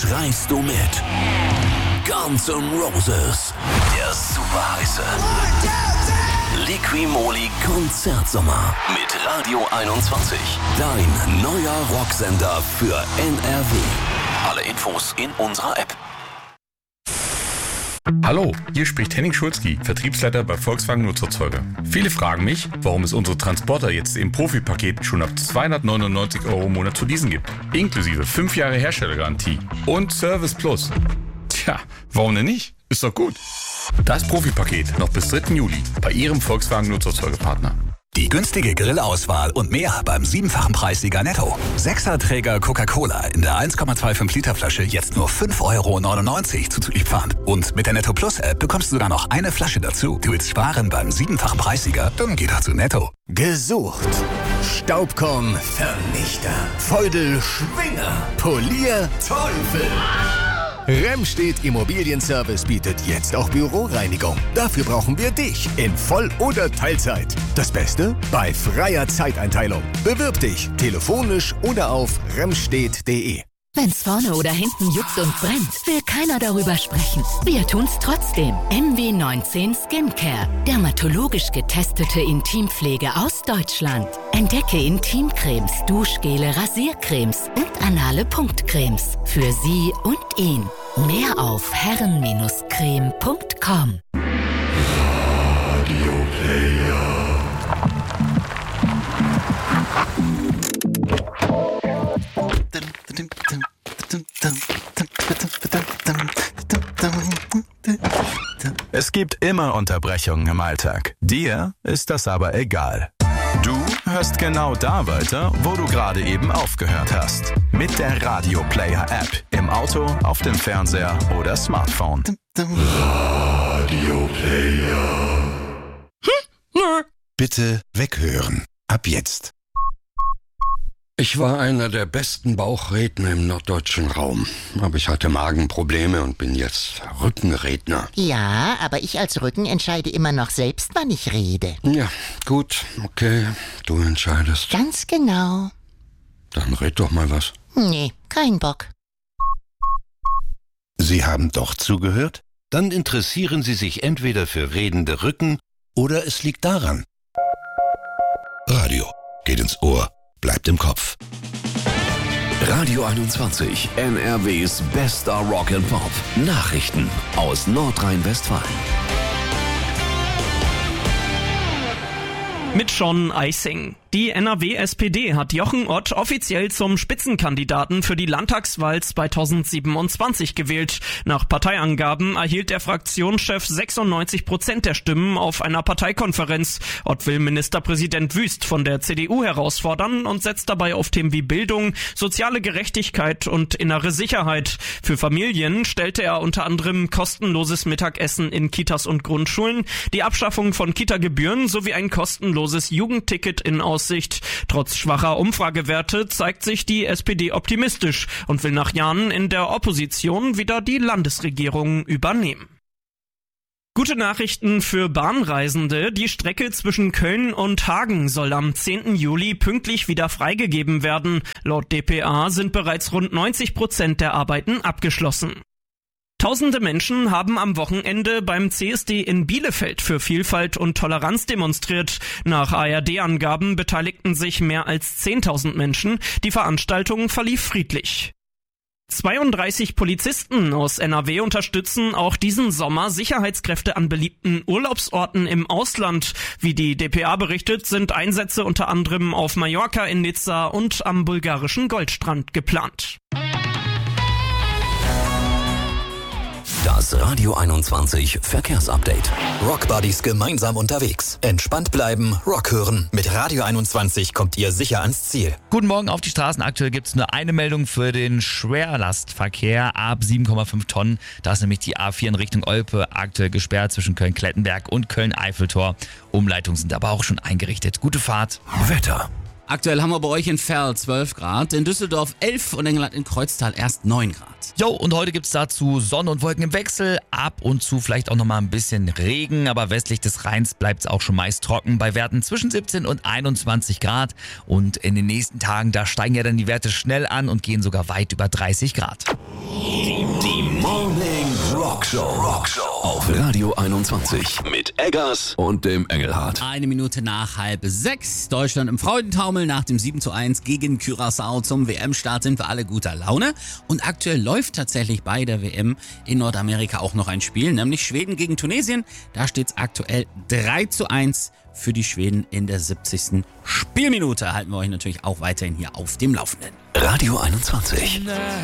schreist du mit. Guns N' Roses, der super heiße Liqui-Moly Konzertsommer mit Radio 21. Dein neuer Rocksender für NRW. Alle Infos in unserer App. Hallo, hier spricht Henning Schulzki, Vertriebsleiter bei Volkswagen Nutzerzeuger. Viele fragen mich, warum es unsere Transporter jetzt im Profipaket schon ab 299 € im Monat zu leasen gibt. Inklusive 5 Jahre Herstellergarantie und Service Plus. Tja, warum denn nicht? Ist doch gut. Das Profipaket noch bis 3. Juli bei Ihrem Volkswagen Nutzerzeugerpartner. Die günstige Grillauswahl und mehr beim 7-fachen Preissieger Netto. 6er-Träger Coca-Cola in der 1,25 Liter Flasche jetzt nur 5,99 € zuzüglich Pfand. Und mit der Netto Plus App bekommst du sogar noch eine Flasche dazu. Du willst sparen beim 7-fachen Preissieger? Dann geh doch zu Netto. Gesucht. Staubkorn-Vernichter. Feudel-Schwinger. Polier-Teufel. Remstedt Immobilienservice bietet jetzt auch Büroreinigung. Dafür brauchen wir dich in Voll- oder Teilzeit. Das Beste? Bei freier Zeiteinteilung. Bewirb dich telefonisch oder auf remstedt.de. Wenn's vorne oder hinten juckt und brennt, will keiner darüber sprechen. Wir tun's trotzdem. MW19 Skincare. Dermatologisch getestete Intimpflege aus Deutschland. Entdecke Intimcremes, Duschgele, Rasiercremes und anale Punktcremes. Für Sie und ihn. Mehr auf herren-creme.com. Radio Player. Es gibt immer Unterbrechungen im Alltag. Dir ist das aber egal. Du hörst genau da weiter, wo du gerade eben aufgehört hast. Mit der Radio Player App. Im Auto, auf dem Fernseher oder Smartphone. Radio Player. Bitte weghören. Ab jetzt. Ich war einer der besten Bauchredner im norddeutschen Raum. Aber ich hatte Magenprobleme und bin jetzt Rückenredner. Ja, aber ich als Rücken entscheide immer noch selbst, wann ich rede. Ja, gut, okay, du entscheidest. Ganz genau. Dann red doch mal was. Nee, kein Bock. Sie haben doch zugehört? Dann interessieren Sie sich entweder für redende Rücken oder es liegt daran. Radio geht ins Ohr, bleibt im Kopf. Radio 21, NRWs bester Rock and Pop. Nachrichten aus Nordrhein-Westfalen. Mit Sean Eising. Die NRW-SPD hat Jochen Ott offiziell zum Spitzenkandidaten für die Landtagswahl 2027 gewählt. Nach Parteiangaben erhielt der Fraktionschef 96% der Stimmen auf einer Parteikonferenz. Ott will Ministerpräsident Wüst von der CDU herausfordern und setzt dabei auf Themen wie Bildung, soziale Gerechtigkeit und innere Sicherheit. Für Familien stellte er unter anderem kostenloses Mittagessen in Kitas und Grundschulen, die Abschaffung von Kita-Gebühren sowie ein kostenloses Jugendticket in Aussicht. Trotz schwacher Umfragewerte zeigt sich die SPD optimistisch und will nach Jahren in der Opposition wieder die Landesregierung übernehmen. Gute Nachrichten für Bahnreisende. Die Strecke zwischen Köln und Hagen soll am 10. Juli pünktlich wieder freigegeben werden. Laut dpa sind bereits rund 90% der Arbeiten abgeschlossen. Tausende Menschen haben am Wochenende beim CSD in Bielefeld für Vielfalt und Toleranz demonstriert. Nach ARD-Angaben beteiligten sich mehr als 10.000 Menschen. Die Veranstaltung verlief friedlich. 32 Polizisten aus NRW unterstützen auch diesen Sommer Sicherheitskräfte an beliebten Urlaubsorten im Ausland. Wie die dpa berichtet, sind Einsätze unter anderem auf Mallorca, in Nizza und am bulgarischen Goldstrand geplant. Das Radio 21 Verkehrsupdate. Rockbuddies gemeinsam unterwegs. Entspannt bleiben, Rock hören. Mit Radio 21 kommt ihr sicher ans Ziel. Guten Morgen auf die Straßen. Aktuell gibt es nur eine Meldung für den Schwerlastverkehr ab 7,5 Tonnen. Da ist nämlich die A4 in Richtung Olpe aktuell gesperrt zwischen Köln-Klettenberg und Köln-Eiffeltor. Umleitungen sind aber auch schon eingerichtet. Gute Fahrt. Wetter. Aktuell haben wir bei euch in Verl 12 Grad, in Düsseldorf 11 und in Kreuztal erst 9 Grad. Jo, und heute gibt's dazu Sonne und Wolken im Wechsel, ab und zu vielleicht auch nochmal ein bisschen Regen, aber westlich des Rheins bleibt's auch schon meist trocken bei Werten zwischen 17 und 21 Grad. Und in den nächsten Tagen, da steigen ja dann die Werte schnell an und gehen sogar weit über 30 Grad. Morning Rockshow auf Radio 21 mit Eggers und dem Engelhardt. 1 Minute nach 5:30. Deutschland im Freudentaumel nach dem 7:1 gegen Curaçao zum WM-Start sind wir alle guter Laune. Und aktuell läuft tatsächlich bei der WM in Nordamerika auch noch ein Spiel, nämlich Schweden gegen Tunesien. Da steht es aktuell 3:1 für die Schweden in der 70. Spielminute. Halten wir euch natürlich auch weiterhin hier auf dem Laufenden. Radio 21.